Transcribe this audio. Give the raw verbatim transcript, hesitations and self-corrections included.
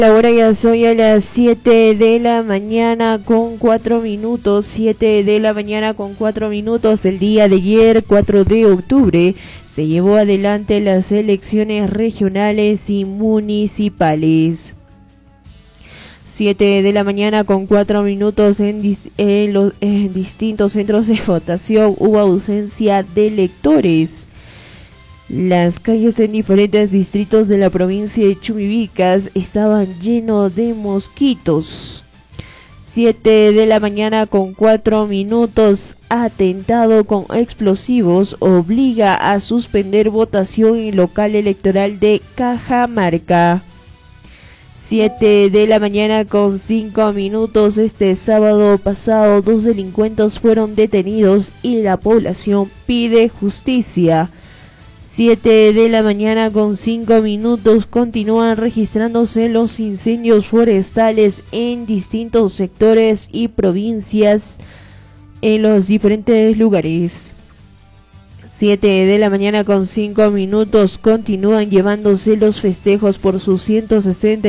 Ahora ya soy a las siete de la mañana con cuatro minutos, siete de la mañana con cuatro minutos. El día de ayer, cuatro de octubre, se llevó adelante las elecciones regionales y municipales. siete de la mañana con cuatro minutos en, dis en los en distintos centros de votación hubo ausencia de electores. Las calles en diferentes distritos de la provincia de Chumibicas estaban llenos de mosquitos. siete de la mañana con cuatro minutos. Atentado con explosivos obliga a suspender votación en local electoral de Cajamarca. siete de la mañana con cinco minutos. Este sábado pasado dos delincuentes fueron detenidos y la población pide justicia. siete de la mañana con cinco minutos. Continúan registrándose los incendios forestales en distintos sectores y provincias en los diferentes lugares. siete de la mañana con cinco minutos. Continúan llevándose los festejos por sus ciento sesenta